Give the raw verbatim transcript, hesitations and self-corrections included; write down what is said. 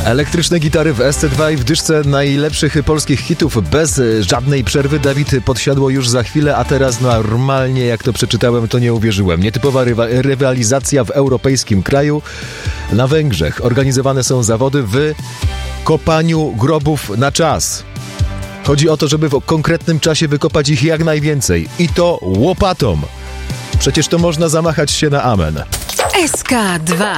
Elektryczne gitary w S C dwa i w dyszce najlepszych polskich hitów bez żadnej przerwy. Dawid Podsiadło już za chwilę, a teraz normalnie, jak to przeczytałem, to nie uwierzyłem. Nietypowa rywa- rywalizacja w europejskim kraju. Na Węgrzech organizowane są zawody w kopaniu grobów na czas. Chodzi o to, żeby w konkretnym czasie wykopać ich jak najwięcej. I to łopatą. Przecież to można zamachać się na amen. S K dwa.